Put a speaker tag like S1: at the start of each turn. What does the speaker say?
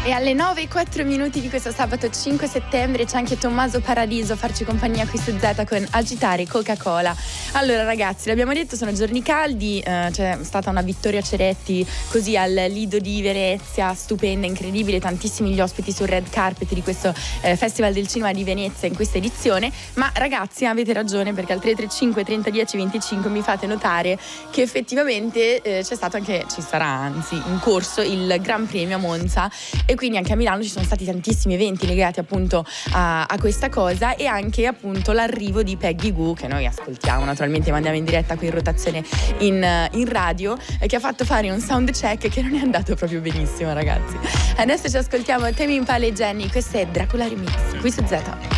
S1: E alle 9:04 di questo sabato 5 settembre c'è anche Tommaso Paradiso a farci compagnia qui su Z con Agitare Coca-Cola. Allora ragazzi, l'abbiamo detto, sono giorni caldi, c'è stata una Vittoria Ceretti così al Lido di Venezia, stupenda, incredibile, tantissimi gli ospiti sul red carpet di questo Festival del Cinema di Venezia in questa edizione. Ma ragazzi, avete ragione, perché al 335 30 10 25 mi fate notare che effettivamente ci sarà anzi in corso il Gran Premio a Monza, e quindi anche a Milano ci sono stati tantissimi eventi legati appunto a questa cosa, e anche appunto l'arrivo di Peggy Gou, che noi ascoltiamo naturalmente, mandiamo in diretta qui in rotazione in radio, che ha fatto fare un sound check che non è andato proprio benissimo, ragazzi. Adesso ci ascoltiamo Tame Impala e Jenny, questo è Dracula Remix qui su Z.